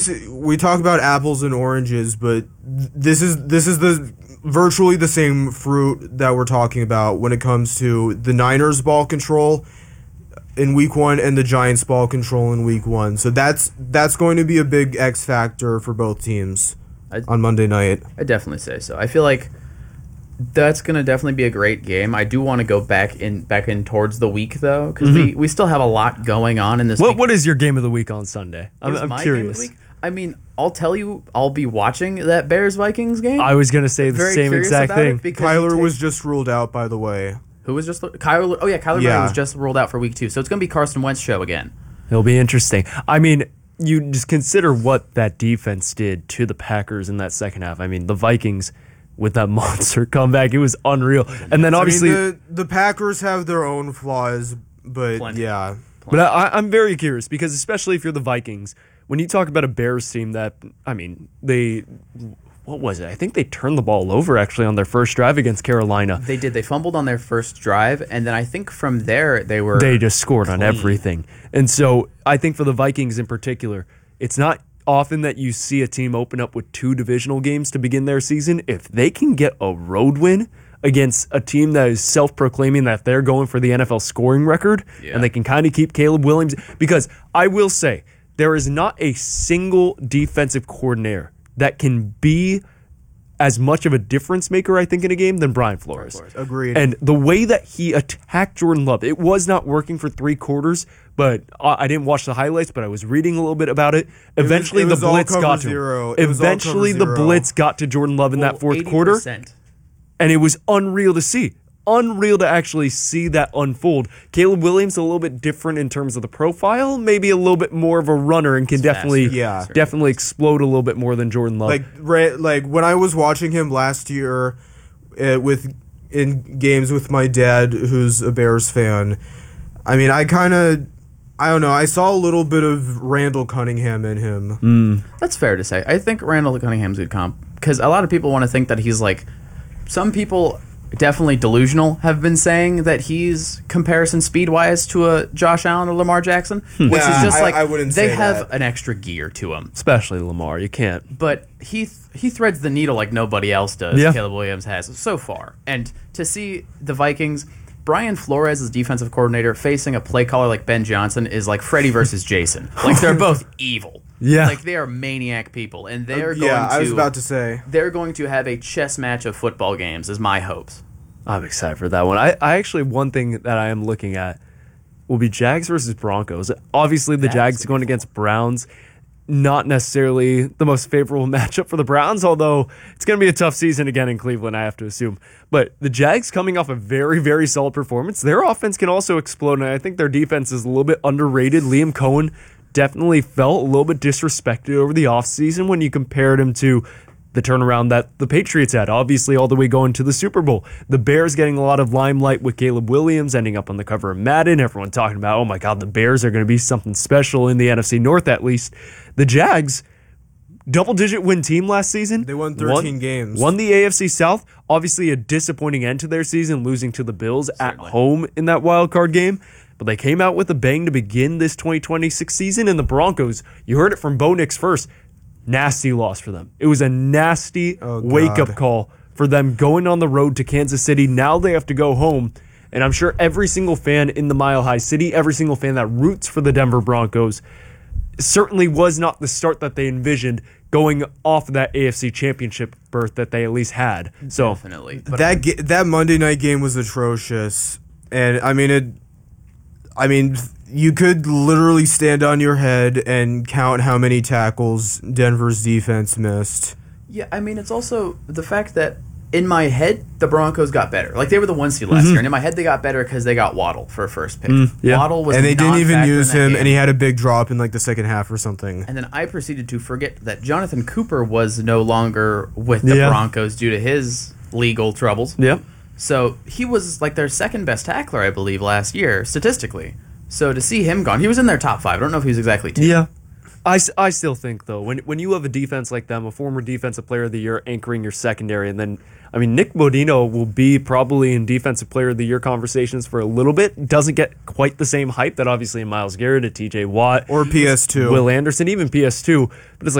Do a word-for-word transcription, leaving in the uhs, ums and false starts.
it's we talk about apples and oranges, but this is this is the virtually the same fruit that we're talking about when it comes to the Niners ball control in week one and the Giants ball control in week one. So that's that's going to be a big X factor for both teams I'd, on Monday night. I definitely say so. I feel like that's going to definitely be a great game. I do want to go back in back in towards the week, though, because mm-hmm. we, we still have a lot going on in this what, week. What is your game of the week on Sunday? I'm, I'm my curious. Game of the week? I mean, I'll tell you, I'll be watching that Bears-Vikings game. I was going to say the Very same exact thing. Kyler take, was just ruled out, by the way. Who was just... Kyler? Oh, yeah, Kyler yeah. Murray was just ruled out for week two, so it's going to be Carson Wentz show again. It'll be interesting. I mean, you just consider what that defense did to the Packers in that second half. I mean, the Vikings... with that monster comeback, it was unreal. And then obviously... I mean, the, the Packers have their own flaws, but Plenty. yeah. Plenty. But I, I'm very curious, because especially if you're the Vikings, when you talk about a Bears team that, I mean, they... What was it? I think they turned the ball over, actually, on their first drive against Carolina. They did. They fumbled on their first drive, and then I think from there, they were... They just scored clean. on everything. And so I think for the Vikings in particular, it's not... often that you see a team open up with two divisional games to begin their season. If they can get a road win against a team that is self-proclaiming that they're going for the N F L scoring record, yeah. and they can kind of keep Caleb Williams, because I will say, there is not a single defensive coordinator that can be as much of a difference maker, I think, in a game than Brian Flores. Brian Flores. Agreed. And the way that he attacked Jordan Love, it was not working for three quarters, but I didn't watch the highlights, but I was reading a little bit about it. Eventually, it was, it the was blitz got to zero. him. Eventually, the blitz got to Jordan Love in well, that fourth eighty percent. quarter, and it was unreal to see. Unreal to actually see that unfold. Caleb Williams a little bit different in terms of the profile, maybe a little bit more of a runner, and can it's definitely, yeah. definitely explode a little bit more than Jordan Love. Like, right, like when I was watching him last year uh, with in games with my dad, who's a Bears fan, I mean, I kind of, I don't know, I saw a little bit of Randall Cunningham in him. Mm. That's fair to say. I think Randall Cunningham's a good comp, because a lot of people want to think that he's like, some people... definitely delusional have been saying that he's comparison speed wise to a Josh Allen or Lamar Jackson, which yeah, is just like I, I wouldn't they say have that. an extra gear to him, especially Lamar. You can't. But he th- he threads the needle like nobody else does. Yeah. Caleb Williams has so far, and to see the Vikings, Brian Flores as defensive coordinator facing a play caller like Ben Johnson is like Freddy versus Jason. Like they're both evil. Yeah, like they are maniac people, and they are going yeah, to. I was about to say they're going to have a chess match of football games. Is my hopes. I'm excited for that one. I, I actually, one thing that I am looking at will be Jags versus Broncos. Obviously, the That's Jags going against Browns, not necessarily the most favorable matchup for the Browns, although it's going to be a tough season again in Cleveland, I have to assume. But the Jags coming off a very, very solid performance, their offense can also explode, and I think their defense is a little bit underrated. Liam Cohen definitely felt a little bit disrespected over the offseason when you compared him to the turnaround that the Patriots had, obviously all the way going to the Super Bowl. The Bears getting a lot of limelight with Caleb Williams ending up on the cover of Madden. Everyone talking about, oh my God, the Bears are going to be something special in the N F C North at least. The Jags, double-digit win team last season. They won thirteen won, games. Won the A F C South. Obviously a disappointing end to their season, losing to the Bills Certainly. at home in that wild card game. But they came out with a bang to begin this twenty twenty-six season. And the Broncos, you heard it from Bo Nix first, nasty loss for them. It was a nasty oh, wake-up call for them going on the road to Kansas City. Now they have to go home. And I'm sure every single fan in the Mile High City, every single fan that roots for the Denver Broncos, certainly was not the start that they envisioned going off of that A F C Championship berth that they at least had. So Definitely. But that ga- that Monday night game was atrocious. And, I mean, it... I mean... You could literally stand on your head and count how many tackles Denver's defense missed. Yeah, I mean, it's also the fact that in my head, the Broncos got better. Like, they were the one seed last mm-hmm. year, and in my head, they got better because they got Waddle for a first pick. Mm, yeah. Waddle was and they didn't even use him, game. and he had a big drop in, like, the second half or something. And then I proceeded to forget that Jonathan Cooper was no longer with the yeah. Broncos due to his legal troubles. Yep. So he was, like, their second best tackler, I believe, last year, statistically. So to see him gone, he was in their top five. I don't know if he was exactly two. Yeah. I, I still think, though, when when you have a defense like them, a former Defensive Player of the Year anchoring your secondary, and then, I mean, Nick Bodino will be probably in Defensive Player of the Year conversations for a little bit. Doesn't get quite the same hype that obviously Myles Garrett, a T J Watt, or P S two. Will Anderson, even P S two. But it's like,